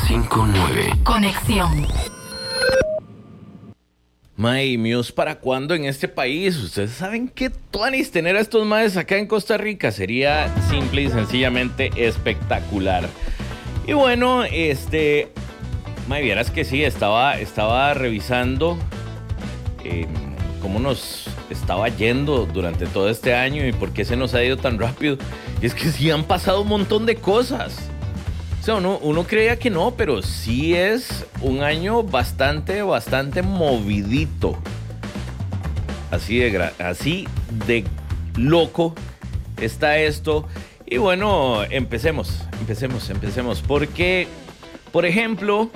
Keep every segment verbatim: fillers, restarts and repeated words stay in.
cinco nueve. Conexión. Mae, Muse, ¿para cuándo en este país? Ustedes saben qué tuanis tener a estos maes acá en Costa Rica. Sería simple y sencillamente espectacular. Y bueno, este... Mae, vieras que sí, estaba, estaba revisando eh, cómo nos estaba yendo durante todo este año y por qué se nos ha ido tan rápido. Y es que sí han pasado un montón de cosas. O sea, uno, uno creía que no, pero sí es un año bastante, bastante movidito. Así de, gra- así de loco está esto. Y bueno, empecemos, empecemos, empecemos. Porque, por ejemplo,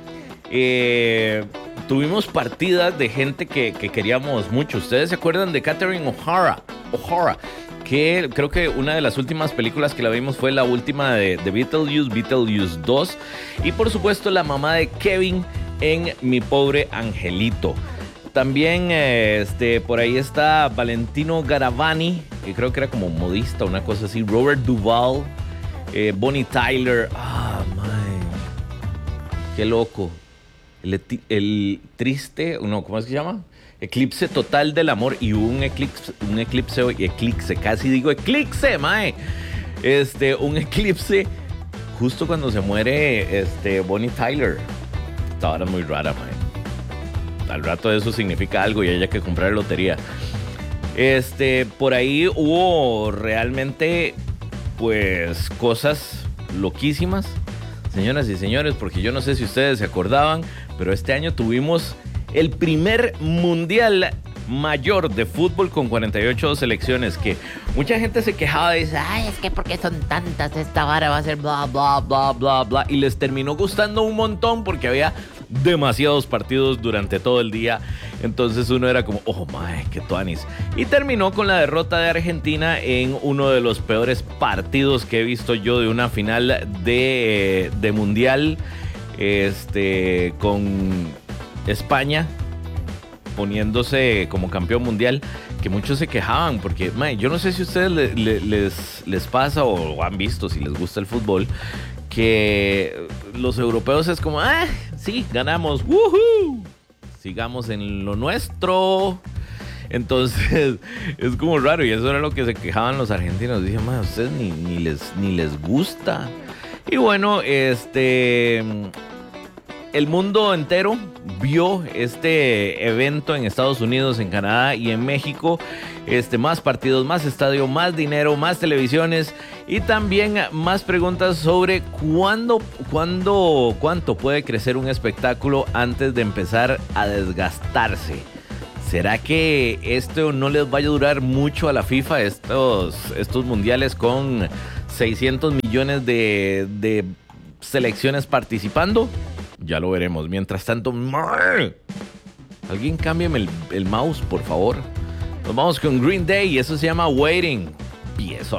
eh, tuvimos partidas de gente que, que queríamos mucho. ¿Ustedes se acuerdan de Catherine O'Hara? O'Hara. Que creo que una de las últimas películas que la vimos fue la última de, de Beetlejuice, Beetlejuice dos. Y por supuesto la mamá de Kevin en Mi Pobre Angelito. También eh, este, por ahí está Valentino Garavani, que creo que era como modista, una cosa así. Robert Duvall, eh, Bonnie Tyler. Ah, man. Qué loco. El, eti- el triste, no, ¿cómo es que se llama? Eclipse total del amor. Y hubo un eclipse, un eclipse, eclipse, casi digo eclipse, mae. Este, un eclipse justo cuando se muere este, Bonnie Tyler. Esta hora es muy rara, mae. Al rato eso significa algo y hay que comprar lotería. Este, por ahí hubo realmente, pues, cosas loquísimas, señoras y señores, porque yo no sé si ustedes se acordaban, pero este año tuvimos el primer mundial mayor de fútbol con cuarenta y ocho selecciones, que mucha gente se quejaba y dice, ay, es que porque son tantas, esta vara va a ser bla, bla, bla, bla, bla, y les terminó gustando un montón porque había demasiados partidos durante todo el día. Entonces uno era como, oh, my, qué tuanis. Y terminó con la derrota de Argentina en uno de los peores partidos que he visto yo de una final de, de mundial, este, con España poniéndose como campeón mundial, que muchos se quejaban porque, man, yo no sé si a ustedes le, le, les, les pasa o han visto, si les gusta el fútbol, que los europeos es como, ah, sí, ganamos, woohoo, sigamos en lo nuestro. Entonces es como raro, y eso era lo que se quejaban los argentinos. Dije, man, a ustedes ni, ni, les, ni les gusta. Y bueno, este... el mundo entero vio este evento en Estados Unidos, en Canadá y en México. Este, más partidos, más estadio, más dinero, más televisiones y también más preguntas sobre cuándo, cuándo, cuánto puede crecer un espectáculo antes de empezar a desgastarse. ¿Será que esto no les vaya a durar mucho a la FIFA, estos, estos mundiales con seiscientos millones de, de selecciones participando? Ya lo veremos. Mientras tanto, alguien cámbiame el, el mouse, por favor. Nos vamos con Green Day y eso se llama Waiting. Pieza.